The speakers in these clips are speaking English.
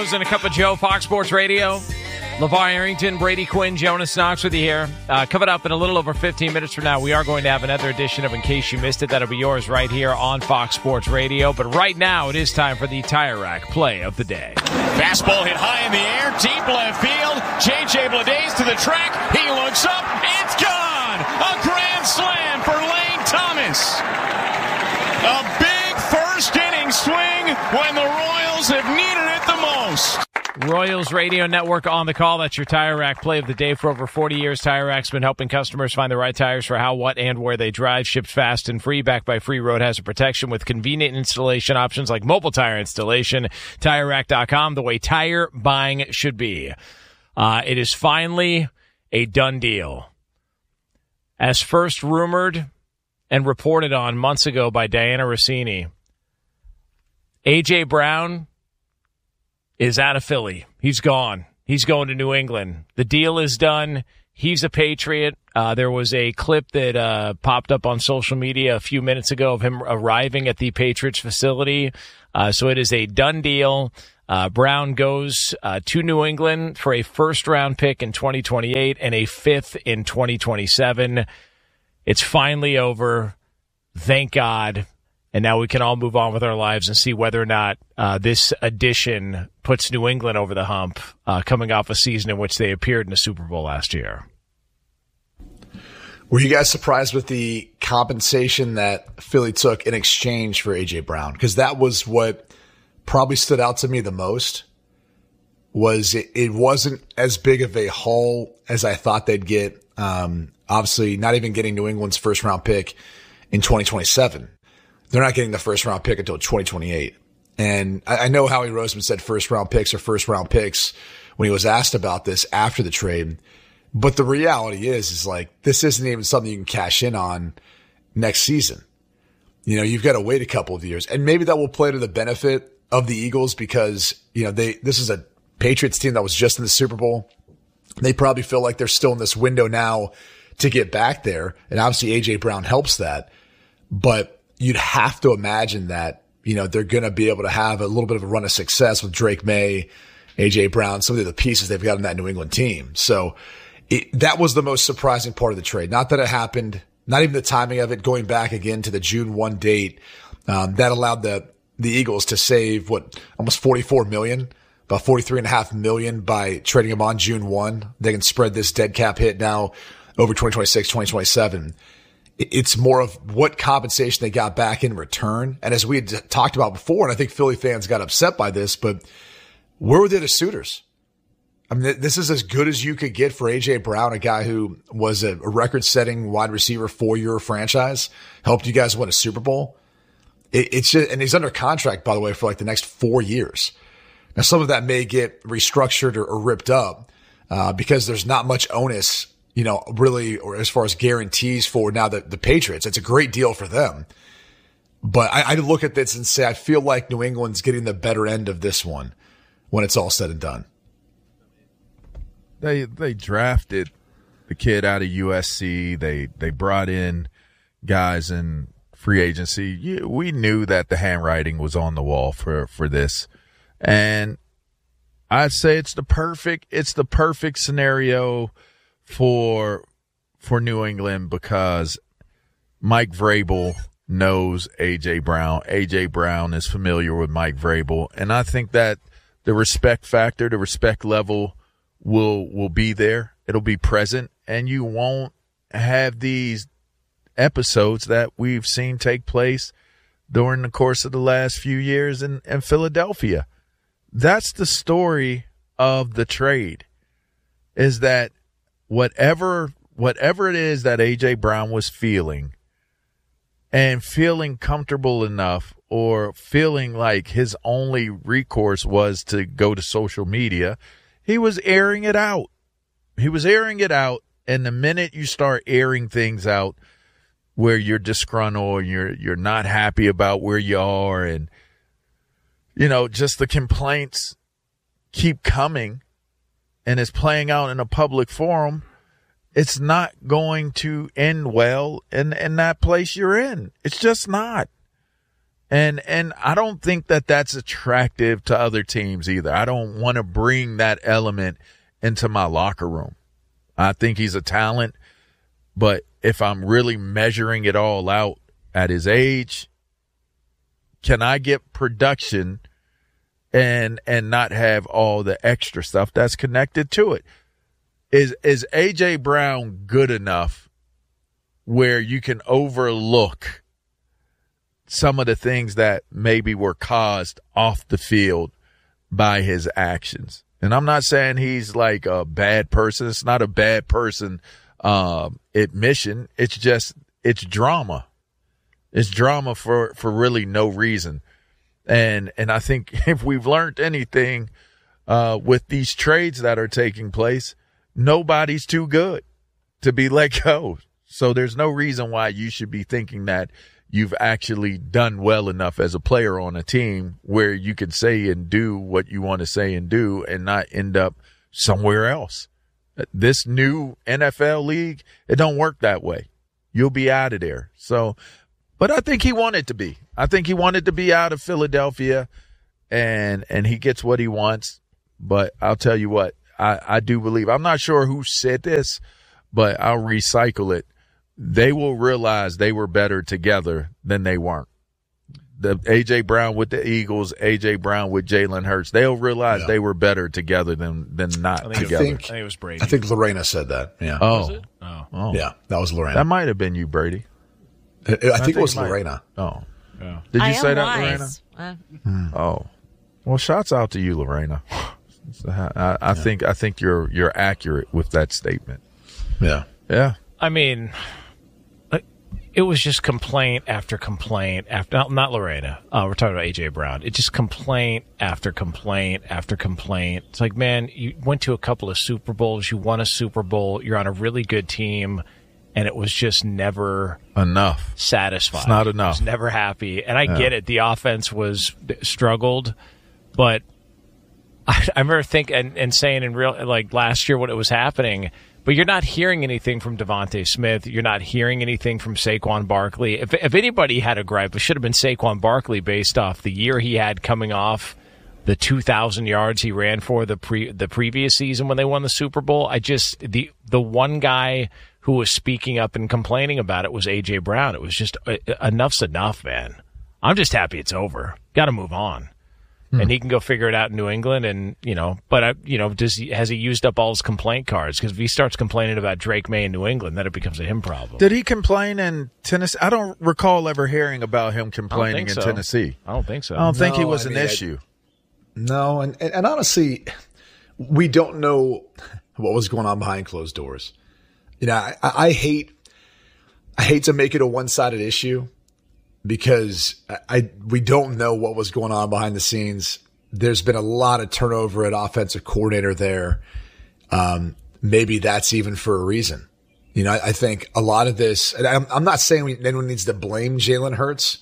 And a cup of Joe, Fox Sports Radio. LeVar Arrington, Brady Quinn, Jonas Knox with you here. Coming up in a little over 15 minutes from now, we are going to have another edition of In Case You Missed It. That'll be yours right here on Fox Sports Radio. But right now, it is time for the Tire Rack Play of the Day. Fastball hit high in the air, deep left field. J.J. Bleday to the track. He looks up. It's gone! A grand slam for Lane Thomas. A big first-inning swing when the Royals have needed it the most. Royals Radio Network on the call. That's your Tire Rack Play of the Day. For over 40 years, Tire Rack's been helping customers find the right tires for how, what, and where they drive. Ships fast and free, backed by free road hazard protection with convenient installation options like mobile tire installation. TireRack.com, the way tire buying should be. It is finally a done deal. As first rumored and reported on months ago by Diana Rossini, A.J. Brown is out of Philly. He's gone. He's going to New England. The deal is done. He's a Patriot. There was a clip that popped up on social media a few minutes ago of him arriving at the Patriots facility. So it is a done deal. Brown goes to New England for a first-round pick in 2028 and a fifth in 2027. It's finally over. Thank God. And now we can all move on with our lives and see whether or not this addition puts New England over the hump, coming off a season in which they appeared in the Super Bowl last year. Were you guys surprised with the compensation that Philly took in exchange for A.J. Brown? Because that was what probably stood out to me the most. Was it wasn't as big of a haul as I thought they'd get. Obviously, not even getting New England's first-round pick in 2027. They're not getting the first-round pick until 2028. And I know Howie Roseman said first-round picks are first-round picks when he was asked about this after the trade. But the reality is like, this isn't even something you can cash in on next season. You know, you've got to wait a couple of years. And maybe that will play to the benefit of the Eagles because, you know, this is a Patriots team that was just in the Super Bowl. They probably feel like they're still in this window now to get back there. And obviously A.J. Brown helps that. But you'd have to imagine that, you know, they're going to be able to have a little bit of a run of success with Drake May, A.J. Brown, some of the pieces they've got in that New England team. So that was the most surprising part of the trade. Not that it happened, not even the timing of it, going back again to the June 1 date. That allowed the Eagles to save, almost $44 million, about $43.5 million by trading him on June 1. They can spread this dead cap hit now over 2026, 2027. It's more of what compensation they got back in return. And as we had talked about before, and I think Philly fans got upset by this, but where were the other suitors? I mean, this is as good as you could get for A.J. Brown, a guy who was a record-setting wide receiver for your franchise, helped you guys win a Super Bowl. It's just, and he's under contract, by the way, for like the next 4 years. Now, some of that may get restructured or ripped up because there's not much onus, you know, really, or as far as guarantees for now the Patriots. It's a great deal for them. But I look at this and say, I feel like New England's getting the better end of this one when it's all said and done. They drafted the kid out of USC. They brought in guys in free agency. We knew that the handwriting was on the wall for this. And I'd say it's the perfect scenario for New England because Mike Vrabel knows A.J. Brown. A.J. Brown is familiar with Mike Vrabel. And I think that the respect factor, the respect level will be there. It'll be present. And you won't have these episodes that we've seen take place during the course of the last few years in Philadelphia. That's the story of the trade, is that whatever it is that A.J. Brown was feeling and feeling comfortable enough or feeling like his only recourse was to go to social media, he was airing it out. And the minute you start airing things out where you're disgruntled, you're not happy about where you are, and, you know, just the complaints keep coming and it's playing out in a public forum, it's not going to end well in that place you're in. It's just not. And I don't think that that's attractive to other teams either. I don't want to bring that element into my locker room. I think he's a talent, but if I'm really measuring it all out at his age, can I get production and not have all the extra stuff that's connected to it? Is A.J. Brown good enough where you can overlook some of the things that maybe were caused off the field by his actions? And I'm not saying he's like a bad person. It's not a bad person admission. It's just, it's drama. It's drama for really no reason. And I think if we've learned anything with these trades that are taking place, nobody's too good to be let go. So there's no reason why you should be thinking that you've actually done well enough as a player on a team where you can say and do what you want to say and do and not end up somewhere else. This new NFL league, it don't work that way. You'll be out of there. So, but I think he wanted to be. I think he wanted to be out of Philadelphia, and he gets what he wants. But I'll tell you what, I do believe, I'm not sure who said this, but I'll recycle it. They will realize they were better together than they weren't. The A.J. Brown with the Eagles, A.J. Brown with Jalen Hurts, they'll realize they were better together than not together. I think it was Brady. I think Lorena said that. Yeah. Oh. Was it? Oh. Yeah, that was Lorena. That might have been you, Brady. I think it was Lorena. Oh. Yeah. Did you I say am that, wise. Lorena? Oh. Well, shouts out to you, Lorena. I think you're accurate with that statement. Yeah. Yeah. I mean, it was just complaint after complaint after, not Lorena. We're talking about A.J. Brown. It's just complaint after complaint after complaint. It's like, man, you went to a couple of Super Bowls. You won a Super Bowl. You're on a really good team. And it was just never enough. Satisfied. It's not enough. I was never happy. And I get it. The offense struggled. But I remember thinking and saying in real, like last year when it was happening, but you're not hearing anything from Devontae Smith. You're not hearing anything from Saquon Barkley. If anybody had a gripe, it should have been Saquon Barkley based off the year he had coming off the 2,000 yards he ran for the previous season when they won the Super Bowl. The one guy who was speaking up and complaining about it was A.J. Brown. It was just enough's enough, man. I'm just happy it's over. Got to move on. And he can go figure it out in New England, and has he used up all his complaint cards? Because if he starts complaining about Drake May in New England, then it becomes a him problem. Did he complain in Tennessee? I don't recall ever hearing about him complaining in Tennessee. I don't think so. I don't think he was an issue. No, and honestly, we don't know what was going on behind closed doors. You know, I hate to make it a one-sided issue, because we don't know what was going on behind the scenes. There's been a lot of turnover at offensive coordinator there. Maybe that's even for a reason. You know, I think a lot of this, and I'm not saying anyone needs to blame Jalen Hurts,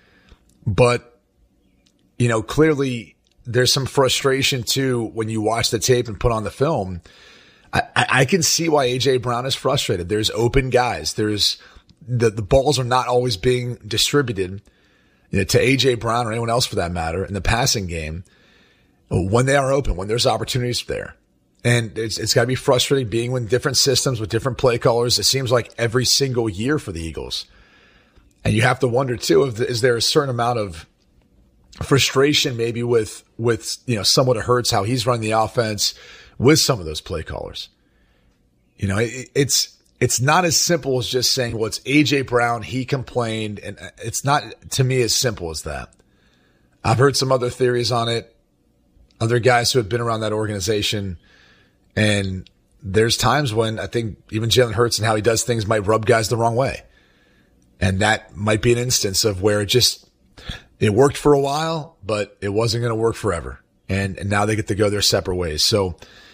but, you know, clearly there's some frustration too when you watch the tape and put on the film. I can see why A.J. Brown is frustrated. There's open guys. There's the balls are not always being distributed, you know, to A.J. Brown or anyone else for that matter in the passing game when they are open, when there's opportunities there. And it's got to be frustrating being in different systems with different play callers. It seems like every single year for the Eagles. And you have to wonder too, is there a certain amount of frustration maybe with, you know, somewhat it hurts how he's run the offense with some of those play callers. You know, it's not as simple as just saying, well, it's A.J. Brown, he complained, and it's not, to me, as simple as that. I've heard some other theories on it, other guys who have been around that organization, and there's times when I think even Jalen Hurts and how he does things might rub guys the wrong way. And that might be an instance of where it worked for a while, but it wasn't going to work forever. And now they get to go their separate ways. So,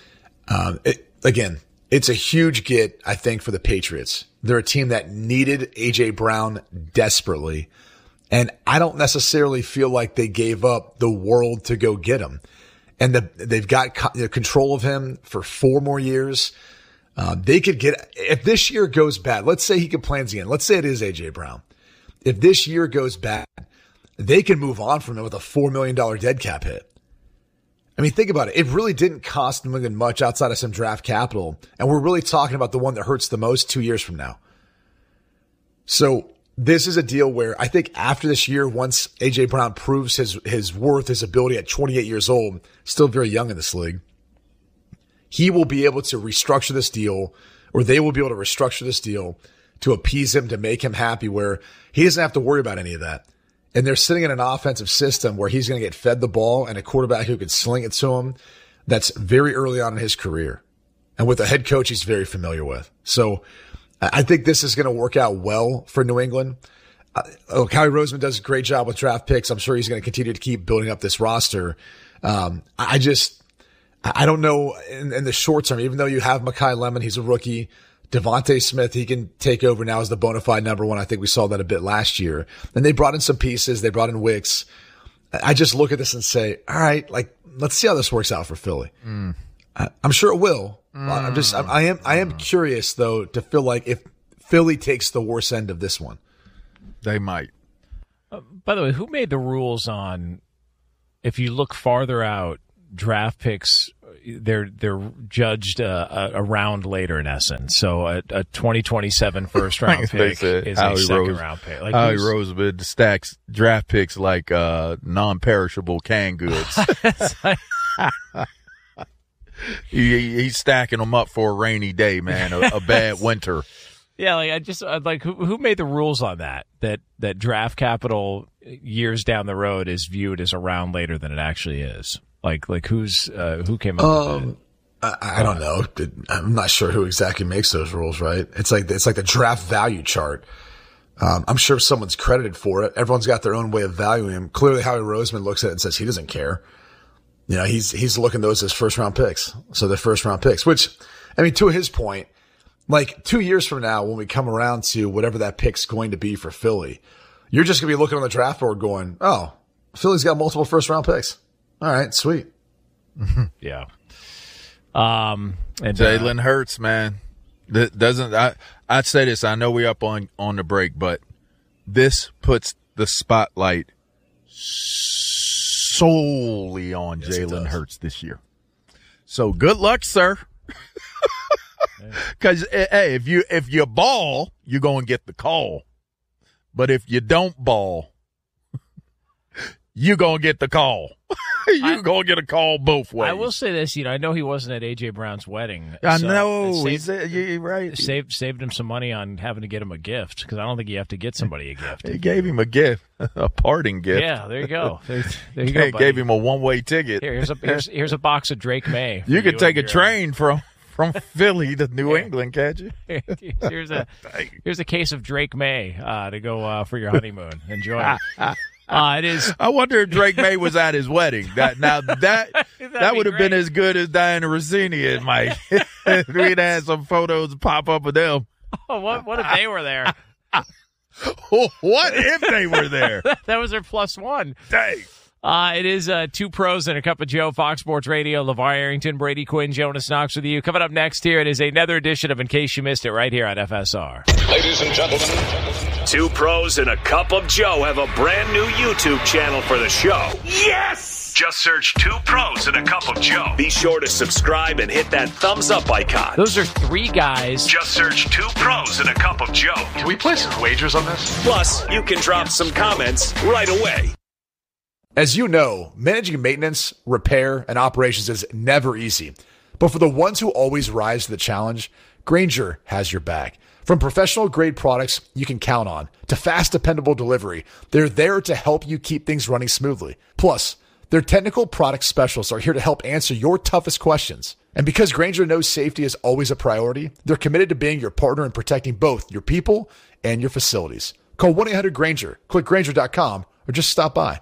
again, it's a huge get, I think, for the Patriots. They're a team that needed A.J. Brown desperately. And I don't necessarily feel like they gave up the world to go get him. And they've got control of him for 4 more years. They could get, if this year goes bad, let's say he complains again. Let's say it is A.J. Brown. If this year goes bad, they can move on from it with a $4 million dead cap hit. I mean, think about it. It really didn't cost New England much outside of some draft capital. And we're really talking about the one that hurts the most 2 years from now. So this is a deal where I think after this year, once A.J. Brown proves his worth, his ability at 28 years old, still very young in this league, he will be able to restructure this deal, or they will be able to restructure this deal to appease him, to make him happy, where he doesn't have to worry about any of that. And they're sitting in an offensive system where he's going to get fed the ball and a quarterback who could sling it to him. That's very early on in his career. And with a head coach he's very familiar with. So I think this is going to work out well for New England. Howie Roseman does a great job with draft picks. I'm sure he's going to continue to keep building up this roster. I don't know in the short term, even though you have Mekhi Lemon, he's a rookie. Devontae Smith, he can take over now as the bona fide number one. I think we saw that a bit last year. And they brought in some pieces. They brought in Wicks. I just look at this and say, all right, like, let's see how this works out for Philly. I'm sure it will. I am curious though to feel like if Philly takes the worst end of this one. They might. By the way, who made the rules on if you look farther out, draft picks, they're judged a round later in essence. So a 2027 first round pick is a second round pick. Like Howie Roseman stacks draft picks like non-perishable canned goods. He's stacking them up for a rainy day, man, a bad winter. Yeah, like who made the rules on that draft capital years down the road is viewed as a round later than it actually is? Like who came up with it? I don't know. I'm not sure who exactly makes those rules, right? It's like the draft value chart. I'm sure someone's credited for it. Everyone's got their own way of valuing him. Clearly, Howie Roseman looks at it and says he doesn't care. You know, he's looking at those as first round picks. So they're first round picks, which, I mean, to his point, like 2 years from now, when we come around to whatever that pick's going to be for Philly, you're just going to be looking on the draft board going, oh, Philly's got multiple first round picks. All right, sweet. Yeah. And Jalen Hurts, man. I'd say this. I know we up on the break, but this puts the spotlight solely on Jalen Hurts this year. So good luck, sir. Because hey, if you ball, you're gonna get the call. But if you don't ball, you're gonna get the call. You're going to get a call both ways. I will say this, I know he wasn't at A.J. Brown's wedding. I know. You're right. Saved him some money on having to get him a gift, because I don't think you have to get somebody a gift. He gave him a gift, a parting gift. Yeah, there you go. There you go, buddy. Gave him a one-way ticket. Here's a box of Drake May. You could take a train from Philly to New England, can't you? Here's a case of Drake May to go for your honeymoon. Enjoy it. It is. I wonder if Drake May was at his wedding. That would have been as good as Diana Rossini and Mike. We'd had some photos pop up of them. Oh, what if they were there? What if they were there? That was their plus one. Dang. It is Two Pros and a Cup of Joe, Fox Sports Radio. LeVar Arrington, Brady Quinn, Jonas Knox with you. Coming up next here, it is another edition of In Case You Missed It right here on FSR. Ladies and gentlemen, Two Pros and a Cup of Joe have a brand new YouTube channel for the show. yes! Just search Two Pros and a Cup of Joe. Be sure to subscribe and hit that thumbs up icon. Those are three guys. Just search Two Pros and a Cup of Joe. Can we place some wagers on this? Plus, you can drop some comments right away. As you know, managing maintenance, repair, and operations is never easy. But for the ones who always rise to the challenge, Grainger has your back. From professional-grade products you can count on to fast, dependable delivery, they're there to help you keep things running smoothly. Plus, their technical product specialists are here to help answer your toughest questions. And because Grainger knows safety is always a priority, they're committed to being your partner in protecting both your people and your facilities. Call 1-800-GRAINGER, click Grainger.com, or just stop by.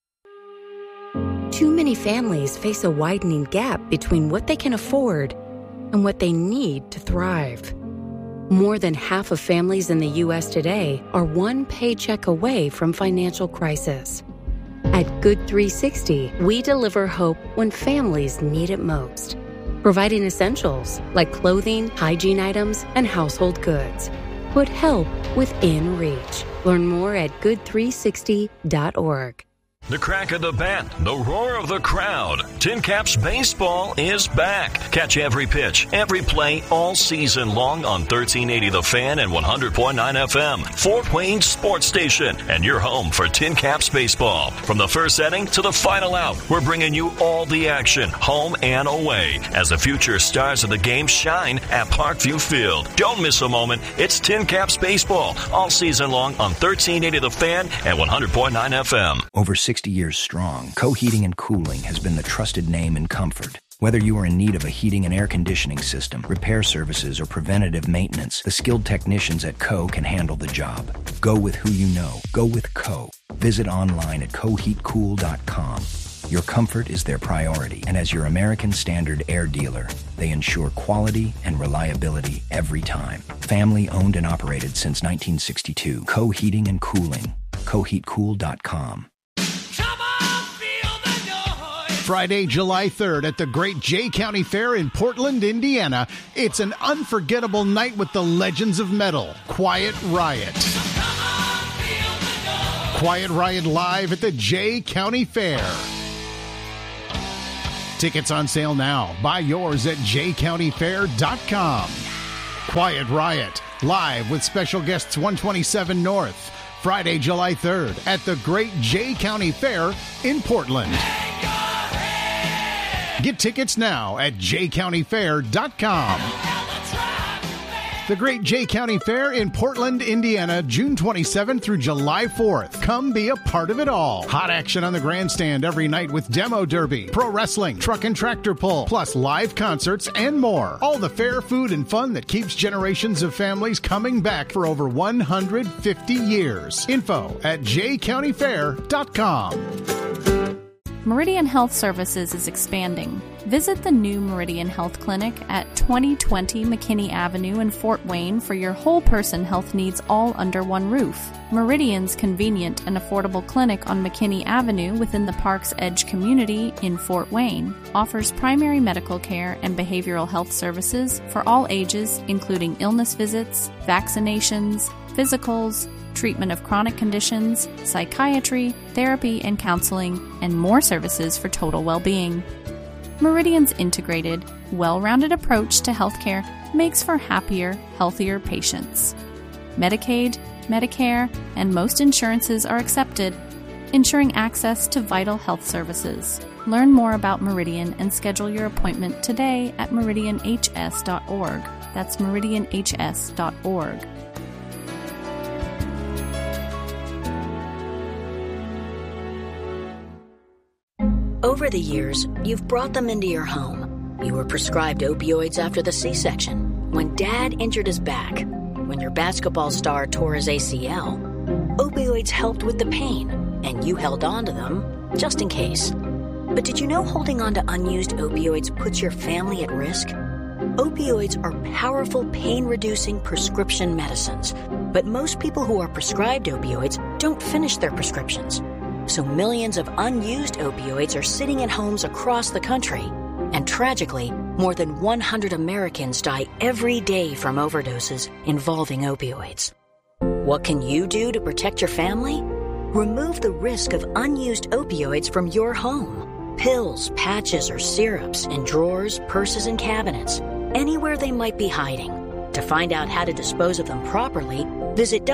Too many families face a widening gap between what they can afford and what they need to thrive. More than half of families in the U.S. today are one paycheck away from financial crisis. At Good 360, we deliver hope when families need it most, providing essentials like clothing, hygiene items, and household goods. Put help within reach. Learn more at good360.org. The crack of the bat, the roar of the crowd. Tin Caps Baseball is back. Catch every pitch, every play, all season long on 1380 The Fan and 100.9 FM. Fort Wayne Sports Station, and your home for Tin Caps Baseball. From the first inning to the final out, we're bringing you all the action, home and away, as the future stars of the game shine at Parkview Field. Don't miss a moment. It's Tin Caps Baseball, all season long on 1380 The Fan and 100.9 FM. Over 60 years strong, Co Heating and Cooling has been the trusted name in comfort. Whether you are in need of a heating and air conditioning system, repair services, or preventative maintenance, the skilled technicians at Co can handle the job. Go with who you know. Go with Co. Visit online at coheatcool.com. Your comfort is their priority, and as your American Standard Air dealer, they ensure quality and reliability every time. Family owned and operated since 1962. Co Heating and Cooling. coheatcool.com. Friday, July 3rd at the Great Jay County Fair in Portland, Indiana. It's an unforgettable night with the legends of metal, Quiet Riot. Quiet Riot live at the Jay County Fair. Tickets on sale now. Buy yours at jaycountyfair.com. Quiet Riot live with special guests 127 North. Friday, July 3rd at the Great Jay County Fair in Portland. Get tickets now at jaycountyfair.com. The Great Jay County Fair in Portland, Indiana, June 27th through July 4th. Come be a part of it all. Hot action on the grandstand every night with demo derby, pro wrestling, truck and tractor pull, plus live concerts and more. All the fair food and fun that keeps generations of families coming back for over 150 years. Info at jaycountyfair.com. Meridian Health Services is expanding. Visit the new Meridian Health Clinic at 2020 McKinney Avenue in Fort Wayne for your whole-person health needs all under one roof. Meridian's convenient and affordable clinic on McKinney Avenue within the Park's Edge community in Fort Wayne offers primary medical care and behavioral health services for all ages, including illness visits, vaccinations, physicals, treatment of chronic conditions, psychiatry, therapy and counseling, and more services for total well-being. Meridian's integrated, well-rounded approach to healthcare makes for happier, healthier patients. Medicaid, Medicare, and most insurances are accepted, ensuring access to vital health services. Learn more about Meridian and schedule your appointment today at meridianhs.org. That's meridianhs.org. Over the years, you've brought them into your home. You were prescribed opioids after the C-section, when Dad injured his back, when your basketball star tore his ACL. Opioids helped with the pain, and you held on to them just in case. But did you know holding on to unused opioids puts your family at risk? Opioids are powerful pain-reducing prescription medicines, but most people who are prescribed opioids don't finish their prescriptions. So millions of unused opioids are sitting in homes across the country. And tragically, more than 100 Americans die every day from overdoses involving opioids. What can you do to protect your family? Remove the risk of unused opioids from your home. Pills, patches, or syrups in drawers, purses, and cabinets, anywhere they might be hiding. To find out how to dispose of them properly, visit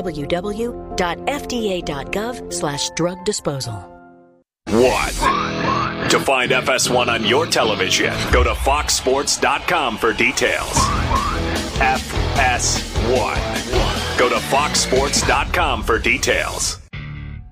www.fda.gov/drug disposal. One. To find FS1 on your television, go to foxsports.com for details. FS1. Go to foxsports.com for details.